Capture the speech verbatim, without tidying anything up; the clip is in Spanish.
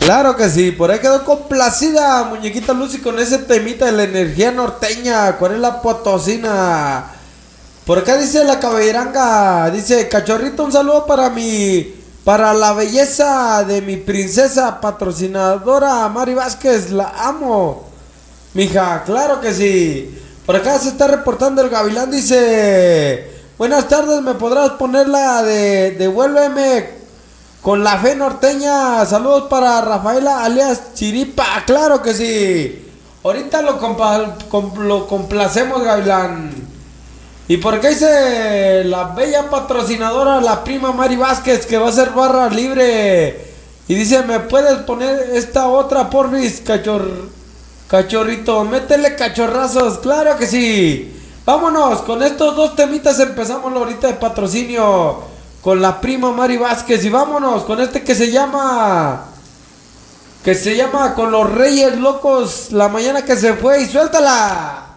Claro que sí, por ahí quedó complacida Muñequita Lucy con ese temita de la energía norteña. ¿Cuál es la potosina? Por acá dice la caballeranga, dice Cachorrito, un saludo para mi, para la belleza de mi princesa patrocinadora Mari Vázquez, la amo, mija, claro que sí. Por acá se está reportando el Gavilán, dice, buenas tardes, ¿me podrás poner la de Devuélveme con la fe norteña? Saludos para Rafaela alias Chiripa, claro que sí. Ahorita lo, compa lo complacemos, Gavilán. Y por qué dice la bella patrocinadora, la prima Mari Vázquez, que va a ser barra libre. Y dice, ¿me puedes poner esta otra, porfis, cachor, cachorrito? Métele cachorrazos, claro que sí. Vámonos, con estos dos temitas empezamos ahorita de patrocinio con la prima Mari Vázquez. Y vámonos con este que se llama, que se llama Con los Reyes Locos, la mañana que se fue. Y suéltala.